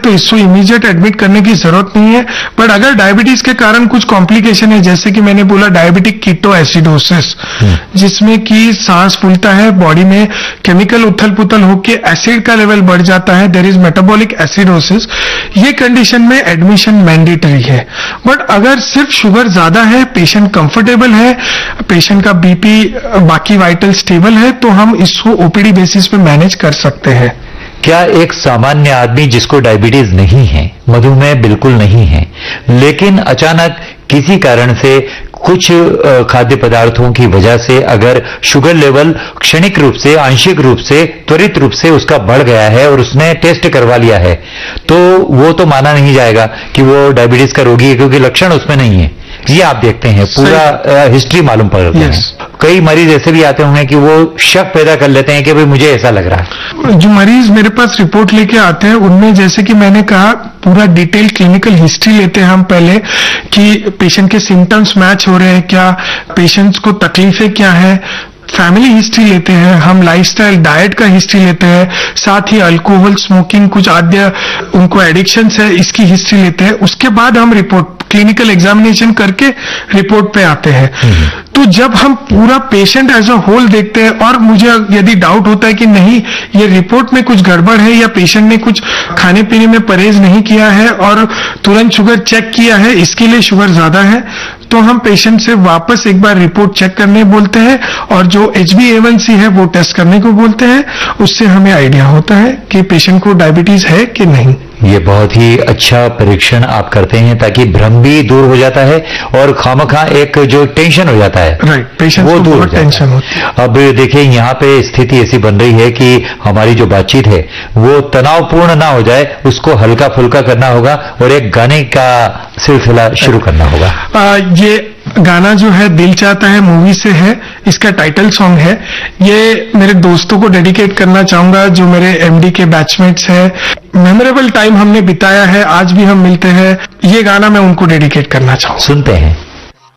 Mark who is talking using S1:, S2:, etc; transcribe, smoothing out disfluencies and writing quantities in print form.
S1: तो इसको immediate admit करने की जरूरत नहीं है। बट अगर डायबिटीज के कारण कुछ कॉम्प्लिकेशन है, जैसे कि मैंने बोला डायबिटिक कीटोएसिडोसिस, जिसमें कि सांस फूलता है, बॉडी में केमिकल उथल पुथल होकर एसिड का लेवल बढ़ जाता है, देयर इज मेटाबॉलिक एसिडोसिस, ये कंडीशन में एडमिशन मैंडेटरी है। बट अगर सिर्फ शुगर ज्यादा है, पेशेंट कंफर्टेबल है, पेशेंट का बीपी बाकी वाइटल स्टेबल है, तो हम इसको ओपीडी बेसिस पे मैनेज कर सकते हैं।
S2: क्या एक सामान्य आदमी जिसको डायबिटीज नहीं है, मधुमेह बिल्कुल नहीं है, लेकिन अचानक किसी कारण से कुछ खाद्य पदार्थों की वजह से अगर शुगर लेवल क्षणिक रूप से, आंशिक रूप से, त्वरित रूप से उसका बढ़ गया है और उसने टेस्ट करवा लिया है, तो वो तो माना नहीं जाएगा कि वो डायबिटीज का रोगी है, क्योंकि लक्षण उसमें नहीं है। ये आप देखते हैं, पूरा हिस्ट्री मालूम पड़ता है। कई मरीज ऐसे भी आते होंगे कि वो शक पैदा कर लेते हैं कि भाई मुझे ऐसा लग रहा है।
S1: जो मरीज मेरे पास रिपोर्ट लेके आते हैं, उनमें जैसे कि मैंने कहा पूरा डिटेल क्लिनिकल हिस्ट्री लेते हैं हम पहले, कि पेशेंट के सिम्टम्स मैच हो रहे हैं क्या, पेशेंट्स को तकलीफें क्या है, फैमिली हिस्ट्री लेते हैं हम, लाइफस्टाइल डाइट का हिस्ट्री लेते हैं, साथ ही अल्कोहल, स्मोकिंग, कुछ आद्य उनको एडिक्शंस है, इसकी हिस्ट्री लेते हैं। उसके बाद हम रिपोर्ट क्लिनिकल एग्जामिनेशन करके रिपोर्ट पे आते हैं। तो जब हम पूरा पेशेंट एज अ होल देखते हैं और मुझे यदि डाउट होता है कि नहीं ये रिपोर्ट में कुछ गड़बड़ है या पेशेंट ने कुछ खाने पीने में परहेज नहीं किया है और तुरंत शुगर चेक किया है, इसके लिए शुगर ज्यादा है, तो हम पेशेंट से वापस एक बार रिपोर्ट चेक करने बोलते हैं और जो HbA1c है वो टेस्ट करने को बोलते हैं। उससे हमें आइडिया होता है कि पेशेंट को डायबिटीज है कि नहीं।
S2: ये बहुत ही अच्छा परीक्षण आप करते हैं, ताकि भ्रम भी दूर हो जाता है और खामखा एक जो टेंशन हो जाता है,
S1: राइट, पेशेंट
S2: वो दूर हो टेंशन होती है। अब देखिए यहाँ पे स्थिति ऐसी बन रही है कि हमारी जो बातचीत है वो तनावपूर्ण ना हो जाए, उसको हल्का फुल्का करना होगा और एक गाने का सिलसिला शुरू करना होगा।
S1: ये गाना जो है दिल चाहता है मूवी से है, इसका टाइटल सॉन्ग है। ये मेरे दोस्तों को डेडिकेट करना चाहूंगा जो मेरे MD के बैचमेट्स हैं। मेमोरेबल टाइम हमने बिताया है, आज भी हम मिलते हैं। ये गाना मैं उनको डेडिकेट करना चाहूंगा।
S2: सुनते हैं।